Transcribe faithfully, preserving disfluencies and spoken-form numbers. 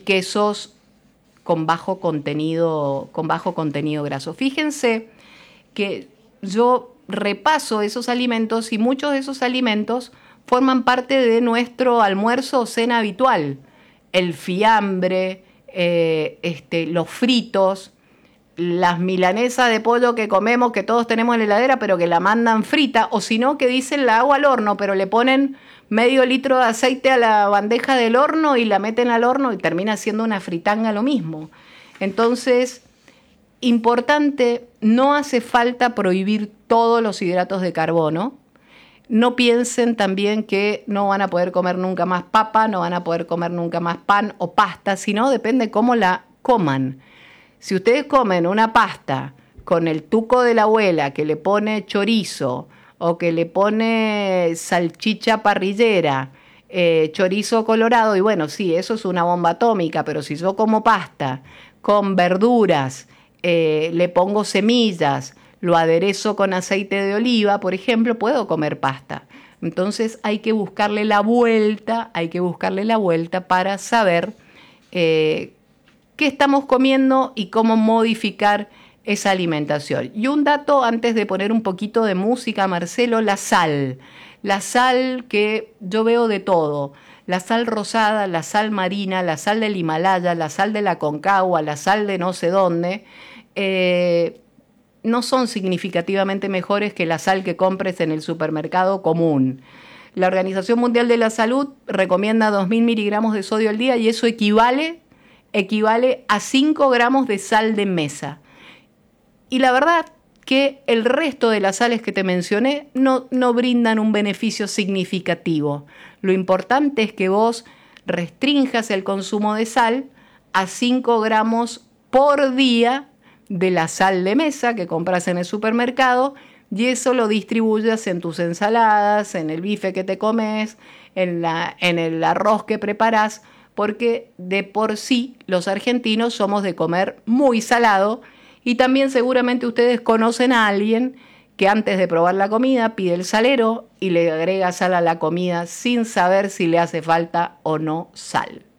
quesos con bajo contenido, con bajo contenido graso. Fíjense que yo repaso esos alimentos y muchos de esos alimentos forman parte de nuestro almuerzo o cena habitual. El fiambre, eh, este, los fritos, las milanesas de pollo que comemos, que todos tenemos en la heladera, pero que la mandan frita, o si no, que dicen la hago al horno, pero le ponen medio litro de aceite a la bandeja del horno y la meten al horno y termina siendo una fritanga lo mismo. Entonces, importante, no hace falta prohibir todos los hidratos de carbono. No piensen también que no van a poder comer nunca más papa, no van a poder comer nunca más pan o pasta, sino depende cómo la coman. Si ustedes comen una pasta con el tuco de la abuela que le pone chorizo o que le pone salchicha parrillera, eh, chorizo colorado, y bueno, sí, eso es una bomba atómica, pero si yo como pasta con verduras, eh, le pongo semillas, lo aderezo con aceite de oliva, por ejemplo, puedo comer pasta. Entonces hay que buscarle la vuelta, hay que buscarle la vuelta para saber eh, qué estamos comiendo y cómo modificar esa alimentación. Y un dato antes de poner un poquito de música, Marcelo, la sal. La sal que yo veo de todo. La sal rosada, la sal marina, la sal del Himalaya, la sal de la Concagua, la sal de no sé dónde, eh, no son significativamente mejores que la sal que compres en el supermercado común. La Organización Mundial de la Salud recomienda dos mil miligramos de sodio al día y eso equivale equivale a cinco gramos de sal de mesa. Y la verdad que el resto de las sales que te mencioné no, no brindan un beneficio significativo. Lo importante es que vos restrinjas el consumo de sal a cinco gramos por día de la sal de mesa que compras en el supermercado y eso lo distribuyas en tus ensaladas, en el bife que te comes, en, la, en el arroz que preparás, porque de por sí los argentinos somos de comer muy salado y también seguramente ustedes conocen a alguien que antes de probar la comida pide el salero y le agrega sal a la comida sin saber si le hace falta o no sal.